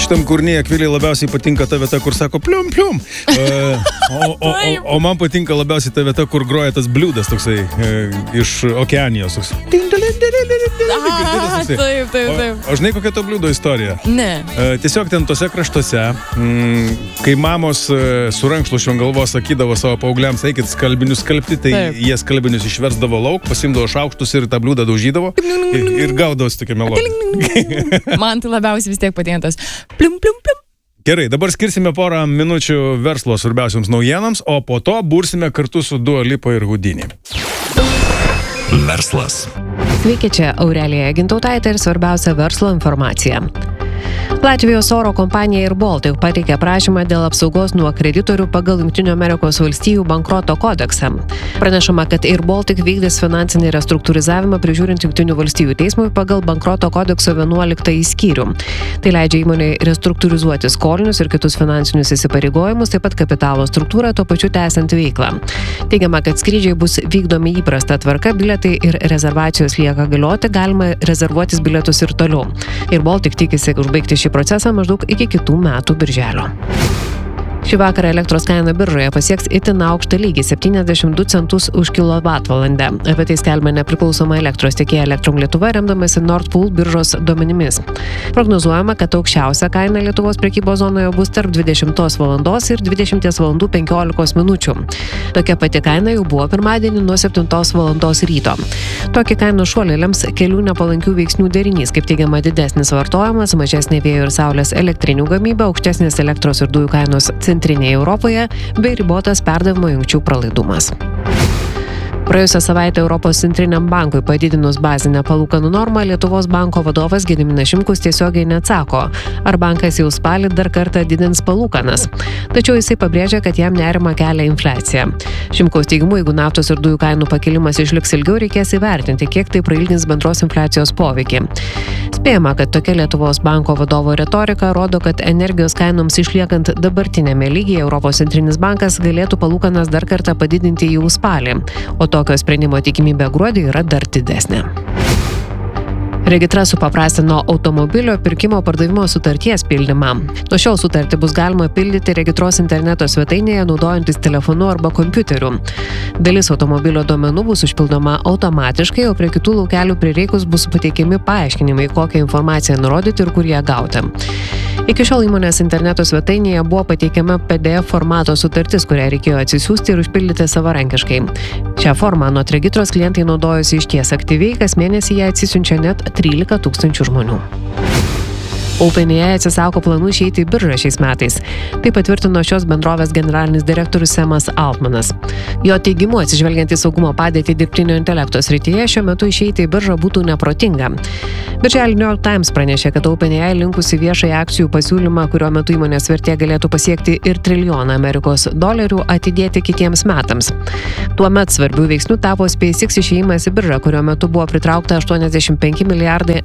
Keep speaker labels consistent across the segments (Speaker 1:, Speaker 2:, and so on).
Speaker 1: šitam kūrinyje Akvilei labiausiai patinka ta vieta, kur sako plium, plium. O man patinka labiausiai ta vieta, kur groja tas bliūdas toksai iš Okeanijos.
Speaker 2: Taip.
Speaker 1: O žinai, kokia to bliūdo istorija?
Speaker 2: Ne.
Speaker 1: Tiesiog ten tose kraštuose, kai mamos su rankšluosčiu ant galvos sakydavo savo paaugliams, eikit skalbinius skalbti, tai jie skalbinius išversdavo lauk, pasimdavo šaukštus ir tą bliūdą daužydavo ir gaudavo tokia melodija.
Speaker 2: Man tai labiausiai vis tiek patinka tas plium, plium, plium.
Speaker 1: Gerai, dabar skirsime porą minučių verslo svarbiausiams naujienams, o po to bursime kartu su Dua Lipa ir Houdini.
Speaker 3: Verslas.
Speaker 4: Sveiki, čia Aurelija Gintautaitė ir svarbiausia verslo informacija. Latvijos oro kompanija Air Baltic pateikė prašymą dėl apsaugos nuo kreditorių pagal Jungtinių Amerikos valstijų bankroto kodeksą. Pranešama, kad Air Baltic vykdys finansinį restruktūrizavimą prižiūrint Jungtinių valstijų teismui pagal bankroto kodekso 11 skyrių. Tai leidžia įmonei restruktūrizuoti skolinius ir kitus finansinius įsipareigojimus, taip pat kapitalo struktūrą, tuo pačiu tęsiant veiklą. Teigiama, kad skrydžiai bus vykdomi įprasta tvarka, bilietai ir rezervacijos lieka galioti, galima rezervuotis bilietus ir toliau. Air Baltic tikisi užbaigti šį procesą maždaug iki kitų metų birželio. Šį vakarą elektros kaina biržoje pasieks itin aukštą lygį 72 centus už kilovatvalandę. Apie tai skelbia nepriklausoma elektros tiekėja Elektrum Lietuva, remdamasi Nord Pool biržos duomenimis. Prognozuojama, kad aukščiausia kaina Lietuvos prekybos zonoje bus tarp 20 valandos ir 20 valandų 15 minučių. Tokia pati kaina jau buvo pirmadienį nuo 7 valandos ryto. Tokį kainos šuolį lems kelių nepalankių veiksnių derinys, kaip teigiama didesnis vartojimas, mažesnė vėjo ir saulės elektrinių gamyba, aukštesnės elektros ir dujų kainos Centrinėje Europoje bei ribotas perdavimo jungčių pralaidumas. Praėjusią savaitę Europos centriniam bankui padidinus bazinę palūkanų normą, Lietuvos banko vadovas Gediminas Šimkus tiesiogiai neatsako, ar bankas jau spalį dar kartą didins palūkanas. Tačiau jisai pabrėžia, kad jam nerima kelia infliacija. Šimkaus teigimu, jeigu naftos ir dujų kainų pakilimas išliks ilgiau, reikės įvertinti, kiek tai prailgins bendros infliacijos poveikį. Spėjama, kad tokia Lietuvos banko vadovo retorika rodo, kad energijos kainoms išliekant dabartinėme lygyje Europos centrinis bankas galėtų palūkanas dar kartą padidinti jau spalį, o tokio sprendimo tikimybė gruodį yra dar didesnė. Regitra supaprastino automobilio pirkimo pardavimo sutarties pildymą. Nuo šiol sutartį bus galima pildyti regitros interneto svetainėje naudojantis telefonu arba kompiuteriu. Dalis automobilio duomenų bus užpildoma automatiškai, o prie kitų laukelių prireikus bus pateikiami paaiškinimai, kokią informaciją nurodyti ir kur ją gauti. Iki šiol įmonės interneto svetainėje buvo pateikiama PDF formato sutartis, kurią reikėjo atsisiųsti ir užpildyti savarankiškai. Šią formą anot regitros klientai naudojosi išties aktyviai, kas mėnesį ją atsisiunčia net 13 000 žmonių. OpenAI atsisako planų išeiti į biržą šiais metais. Tai patvirtino šios bendrovės generalinis direktorius Samas Altmanas. Jo teigimu, atsižvelgiant į saugumo padėtį dirbtinio intelekto srityje, šiuo metu išeiti į biržą būtų neprotinga. Birželį New York Times pranešė, kad OpenAI linkusi viešai akcijų pasiūlymą, kurio metu įmonės vertė galėtų pasiekti ir $1 trilijoną atidėti kitiems metams. Tuomet svarbių veiksnių tapo SpaceX išėjimas į biržą, kurio metu buvo pritraukta $85 milijardai.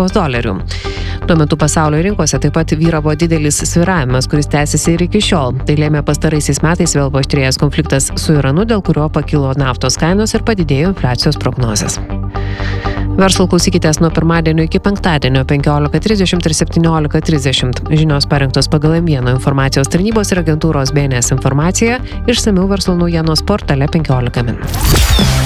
Speaker 4: Tuo metu pasaulio rinkose taip pat vyravo didelis sviravimas, kuris tęsiasi ir iki šiol. Tai lėmė pastaraisiais metais vėl paaštrėjęs konfliktas su Iranu, dėl kurio pakilo naftos kainos ir padidėjo infliacijos prognozės. Verslo klausykitės nuo pirmadienio iki penktadienio 15:30 ir 17:30. Žinios parengtos pagal M1 informacijos tarnybos ir agentūros BNS informaciją, išsamiau verslo naujienos portale 15 min.